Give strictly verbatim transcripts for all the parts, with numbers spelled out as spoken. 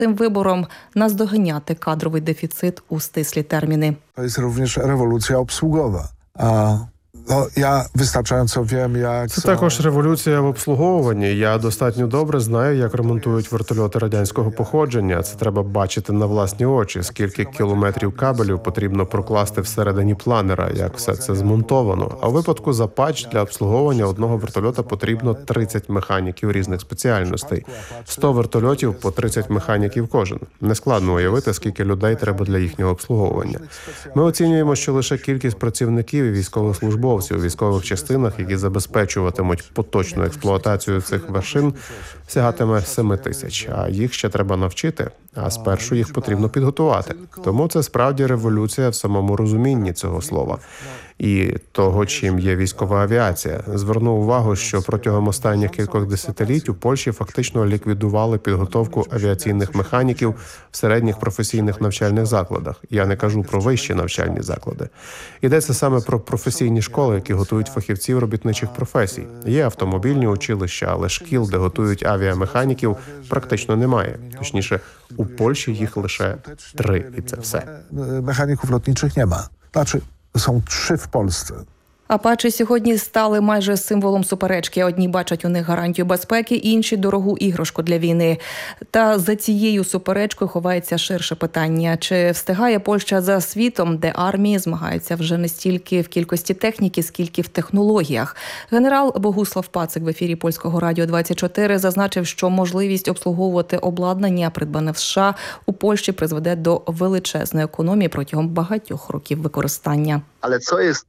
Цим вибором наздоганяти кадровий дефіцит у стислі терміни. To jest również rewolucja obsługowa. A no, ja wystarczająco wiem, jak Це також революція в обслуговуванні. Я достатньо добре знаю, як ремонтують вертольоти радянського походження. Це треба бачити на власні очі, скільки кілометрів кабелів потрібно прокласти всередині планера, як все це змонтовано. А у випадку Apache для обслуговування одного вертольота потрібно тридцять механіків різних спеціальностей. сто вертольотів по тридцять механіків кожен. Нескладно уявити, скільки людей треба для їхнього обслуговування. Ми оцінюємо, що лише кількість працівників і військовослужбовців у військових частинах, які забезпечуватимуть поточну експлуатацію цих машин, сягатиме семи тисяч, а їх ще треба навчити, а спершу їх потрібно підготувати. Тому це справді революція в самому розумінні цього слова і того, чим є військова авіація. Зверну увагу, що протягом останніх кількох десятиліть у Польщі фактично ліквідували підготовку авіаційних механіків в середніх професійних навчальних закладах. Я не кажу про вищі навчальні заклади. Йдеться саме про професійні школи, які готують фахівців робітничих професій. Є автомобільні училища, але шкіл, де готують авіамеханіків, практично немає. Точніше, у Польщі їх лише три, і це все. Механіків лotniczych нема. Значи, są trzy w Polsce. Apache сьогодні стали майже символом суперечки. Одні бачать у них гарантію безпеки, інші – дорогу іграшку для війни. Та за цією суперечкою ховається ширше питання. Чи встигає Польща за світом, де армії змагаються вже не стільки в кількості техніки, скільки в технологіях? Генерал Богуслав Пацик в ефірі Польського радіо двадцять чотири зазначив, що можливість обслуговувати обладнання, придбане в США, у Польщі призведе до величезної економії протягом багатьох років використання. Але це є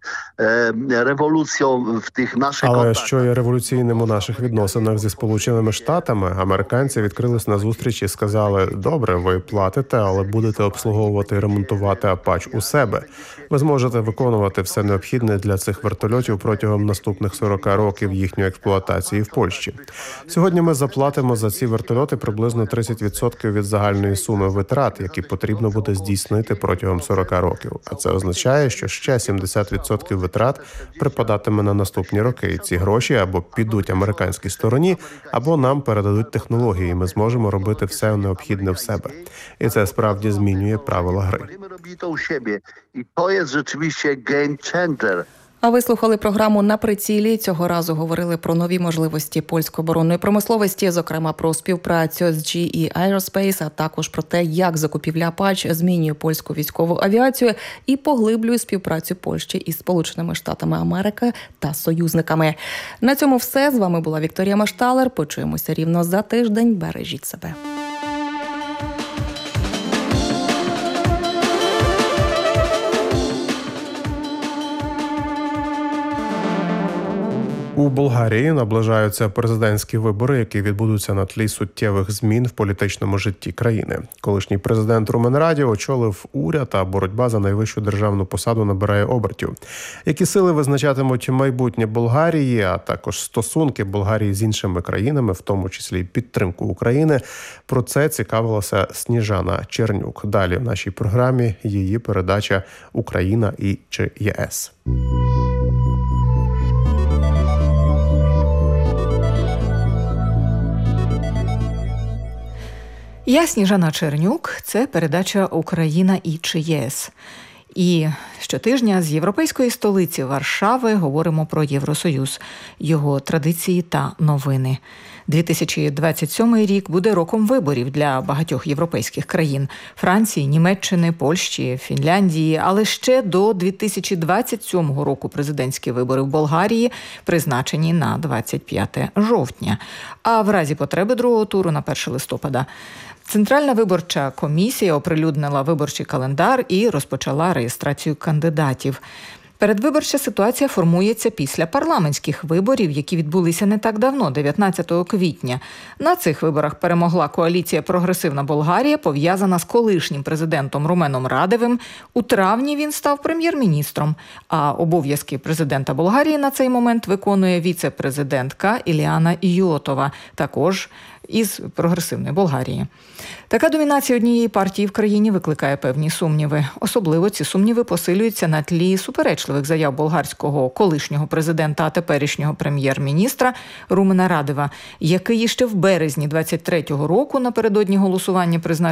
революцією в тих наших Але контактах. що є революційним у наших відносинах зі Сполученими Штатами, американці відкрились на зустріч і сказали: добре, ви платите, але будете обслуговувати і ремонтувати Apache у себе. Ви зможете виконувати все необхідне для цих вертольотів протягом наступних сорок років їхньої експлуатації в Польщі. Сьогодні ми заплатимо за ці вертольоти приблизно тридцять відсотків від загальної суми витрат, які потрібно буде здійснити протягом сорок років. А це означає, що ще сімдесят відсотків витрат припадатиме на наступні роки. І ці гроші або підуть американській стороні, або нам передадуть технології, і ми зможемо робити все необхідне в себе. І це справді змінює правила гри. І це є, звичайно, геймченджер. А ви слухали програму «На прицілі». Цього разу говорили про нові можливості польської оборонної промисловості, зокрема про співпрацю з джі і Aerospace, а також про те, як закупівля Apache змінює польську військову авіацію і поглиблює співпрацю Польщі із Сполученими Штатами Америки та союзниками. На цьому все. З вами була Вікторія Машталер. Почуємося рівно за тиждень. Бережіть себе. У Болгарії наближаються президентські вибори, які відбудуться на тлі суттєвих змін в політичному житті країни. Колишній президент Румен Радєв очолив уряд, а боротьба за найвищу державну посаду набирає обертів. Які сили визначатимуть майбутнє Болгарії, а також стосунки Болгарії з іншими країнами, в тому числі й підтримку України, про це цікавилася Сніжана Чернюк. Далі в нашій програмі її передача «Україна і чи ЄС». Я Сніжана Чернюк, це передача «Україна і чи ЄС». І щотижня з європейської столиці Варшави говоримо про Євросоюз, його традиції та новини. дві тисячі двадцять сьомий рік буде роком виборів для багатьох європейських країн – Франції, Німеччини, Польщі, Фінляндії. Але ще до дві тисячі двадцять сьомого року президентські вибори в Болгарії призначені на двадцять п'яте жовтня. А в разі потреби другого туру на перше листопада. Центральна виборча комісія оприлюднила виборчий календар і розпочала реєстрацію кандидатів. Передвиборча ситуація формується після парламентських виборів, які відбулися не так давно, дев'ятнадцятого квітня. На цих виборах перемогла коаліція «Прогресивна Болгарія», пов'язана з колишнім президентом Руменом Радевим. У травні він став прем'єр-міністром, а обов'язки президента Болгарії на цей момент виконує віце-президентка Іліана Іотова, також із прогресивної Болгарії. Така домінація однієї партії в країні викликає певні сумніви. Особливо ці сумніви посилюються на тлі суперечливих заяв болгарського колишнього президента, а теперішнього прем'єр-міністра Румена Радева, який ще в березні двадцять третього року напередодні голосування призначив